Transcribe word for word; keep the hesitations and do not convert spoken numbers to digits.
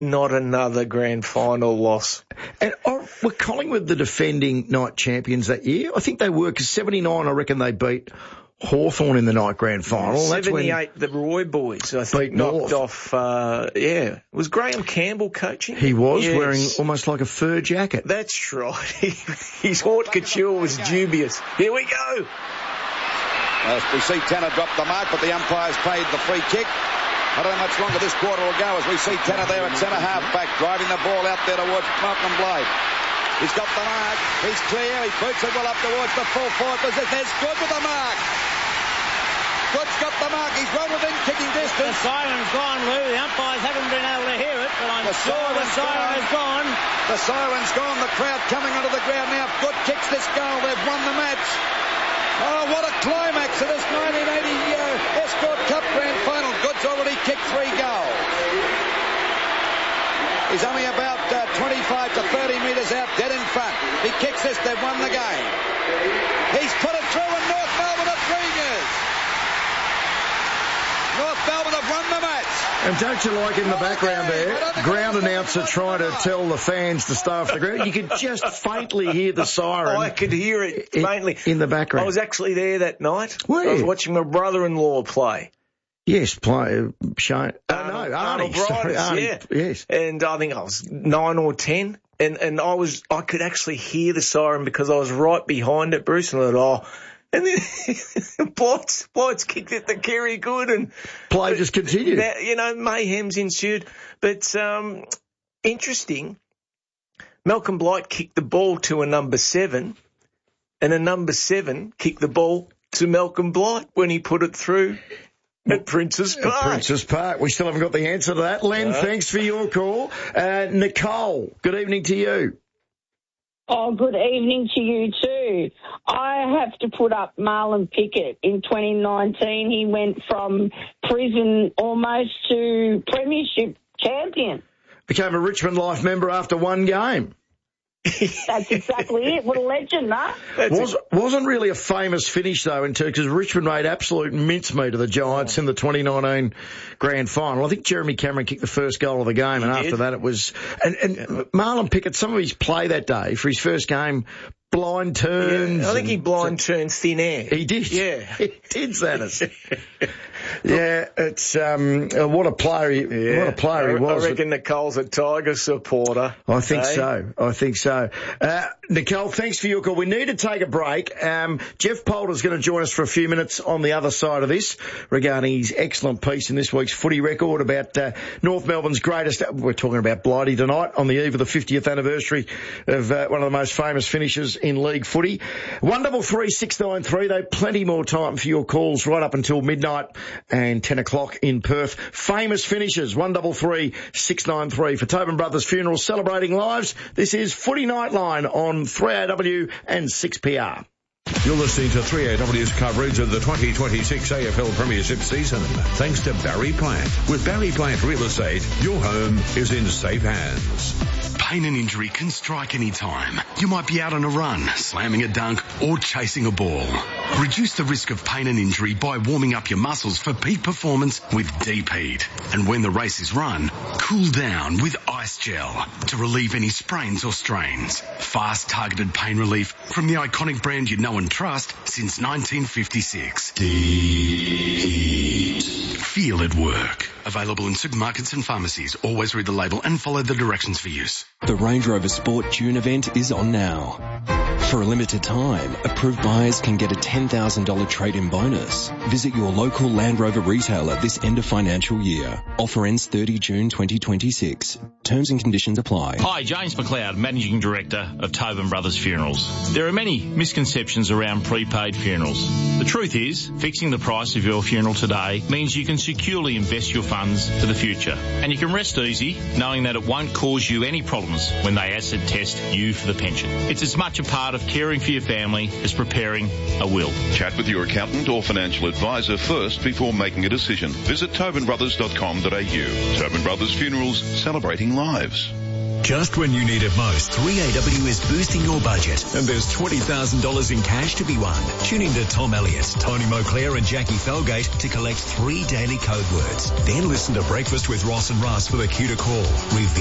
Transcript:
not another grand final loss. And oh, were Collingwood the defending night champions that year? I think they were, because seventy-nine, I reckon they beat Hawthorn in the night grand final. That's seventy-eight, when the Roy boys, I think, knocked North. off, uh, yeah. Was Graham Campbell coaching? He was, yes. wearing almost like a fur jacket. That's right. His haute couture was dubious. Here we go. As we see Tanner drop the mark, but the umpire's paid the free kick. I don't know how much longer this quarter will go as we see Tanner there at centre half back, driving the ball out there towards Malcolm Blight. He's got the mark. He's clear. He boots it well up towards the full forward position. There's Good with the mark. Good's got the mark. He's run within kicking distance. The siren's gone, Lou. The umpires haven't been able to hear it, but I'm the sure the siren has gone. The siren's gone. The crowd coming onto the ground now. Good kicks this goal. They've won the match. Oh, what a climax of this nineteen eighty uh, Escort Cup Grand Final. Good's already kicked three goals. He's only about uh, twenty-five to thirty metres out, dead in front. He kicks this, they've won the game. He's put it through and North Melbourne are premiers. North Melbourne have won the match. And don't you like in the background there, ground announcer trying to tell the fans to stay off the ground? You could just faintly hear the siren. Oh, I could hear it faintly. In the background. I was actually there that night. Were you? I was watching my brother-in-law play. Yes, play, Shane. Uh, no, Arnie. Arnold Sorry, Briders, Arnie. yeah. Yes. And I think I was nine or ten. And, and I was, I could actually hear the siren because I was right behind it, Bruce, and I thought, oh, and then Blight's, Blight's kicked it to Kerry Good and play just continued. That, you know, mayhem's ensued. But, um, interesting, Malcolm Blight kicked the ball to a number seven and a number seven kicked the ball to Malcolm Blight when he put it through at Princes Park. At Princes Park. We still haven't got the answer to that. Len, uh, thanks for your call. Uh, Nicole, good evening to you. Oh, good evening to you too. I have to put up Marlon Pickett. In twenty nineteen, he went from prison almost to premiership champion. Became a Richmond Life member after one game. That's exactly it. What a legend, huh? Was, wasn't really a famous finish, though, in because Richmond made absolute mincemeat of the Giants in the twenty nineteen grand final. I think Jeremy Cameron kicked the first goal of the game, he and did. after that it was... And, and Marlon Pickett, some of his play that day for his first game, blind turns. Yeah, I think he blind so, turned thin air. He did. Yeah. He did, Zannis. Yeah, it's um, what a player he, yeah. what a player he was. I reckon Nicole's a Tiger supporter. I think eh? so. I think so. Uh, Nicole, thanks for your call. We need to take a break. Um, Jeff Poulter's going to join us for a few minutes on the other side of this regarding his excellent piece in this week's Footy Record about uh, North Melbourne's greatest. We're talking about Blighty tonight on the eve of the fiftieth anniversary of uh, one of the most famous finishes in league footy. One double three six nine three. Though plenty more time for your calls right up until midnight and ten o'clock in Perth. Famous finishes. One double three six nine three for Tobin Brothers Funerals, celebrating lives. This is Footy Nightline on three A W and six P R. You're listening to three A W's coverage of the twenty twenty-six A F L Premiership season, thanks to Barry Plant. With Barry Plant Real Estate, your home is in safe hands. Pain and injury can strike any time. You might be out on a run, slamming a dunk, or chasing a ball. Reduce the risk of pain and injury by warming up your muscles for peak performance with Deep Heat. And when the race is run, cool down with Ice Gel to relieve any sprains or strains. Fast, targeted pain relief from the iconic brand you know and trust since nineteen fifty-six. Deep Heat. Feel it work. Available in supermarkets and pharmacies. Always read the label and follow the directions for use. The Range Rover Sport June event is on now. For a limited time, approved buyers can get a ten thousand dollars trade-in bonus. Visit your local Land Rover retailer this end of financial year. Offer ends thirtieth of June twenty twenty-six. Terms and conditions apply. Hi, James McLeod, Managing Director of Tobin Brothers Funerals. There are many misconceptions around prepaid funerals. The truth is, fixing the price of your funeral today means you can securely invest your funds for the future. And you can rest easy knowing that it won't cause you any problems when they acid test you for the pension. It's as much a part of caring for your family as preparing a will. Chat with your accountant or financial advisor first before making a decision. Visit tobin brothers dot com dot a u. Tobin Brothers Funerals, celebrating lives. Just when you need it most, three A W is boosting your budget. And there's twenty thousand dollars in cash to be won. Tune in to Tom Elliott, Tony Moclair and Jackie Felgate to collect three daily code words. Then listen to Breakfast with Ross and Russ with a cue to call. Reveal